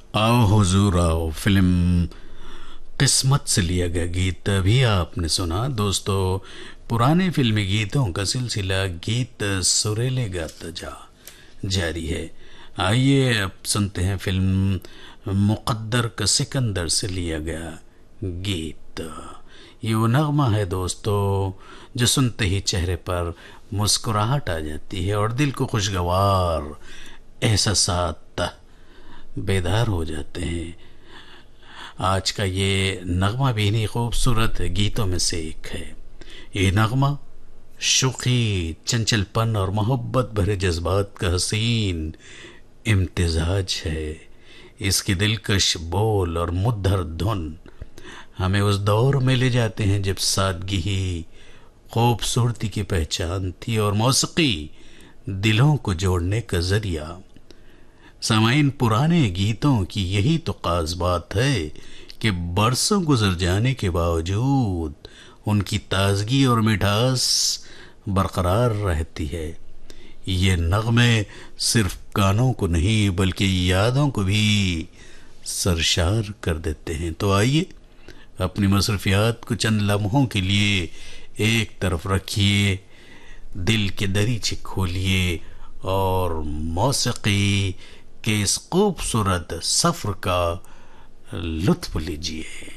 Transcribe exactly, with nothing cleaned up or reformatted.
आओ हुजूर आओ फिल्म किस्मत से लिया गया गीत अभी आपने सुना। दोस्तों, पुराने फिल्मी गीतों का सिलसिला गीत सुरीले गाता जा जारी है। आइए अब सुनते हैं फिल्म मुकद्दर का सिकंदर से लिया गया गीत। ये वो नगमा है दोस्तों जो सुनते ही चेहरे पर मुस्कुराहट आ जाती है और दिल को खुशगवार एहसासात बेदार हो जाते हैं। आज का ये नगमा भी इन्हीं खूबसूरत गीतों में से एक है। ये नगमा शौक़ी चंचलपन और मोहब्बत भरे जज्बात का हसीन इम्तिजाज है। इसकी दिलकश बोल और मुद्दर धुन हमें उस दौर में ले जाते हैं जब सादगी ही खूबसूरती की पहचान थी और मौसीकी दिलों को जोड़ने का जरिया। सामाइन, पुराने गीतों की यही तो खास बात है कि बरसों गुजर जाने के बावजूद उनकी ताजगी और मिठास बरकरार रहती है। ये नगमे सिर्फ कानों को नहीं बल्कि यादों को भी सरशार कर देते हैं। तो आइए अपनी मसरूफियात को चंद लम्हों के लिए एक तरफ रखिए, दिल के दरीचे खोलिए और मौसीकी के इस खूबसूरत सफ़र का लुत्फ लीजिए।